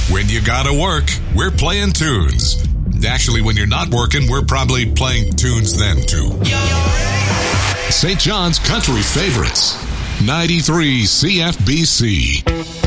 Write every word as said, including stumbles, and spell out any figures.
When you gotta work, we're playing tunes. Actually, when you're not working, we're probably playing tunes then, too. Saint John's Country Favorites, ninety-three C F B C.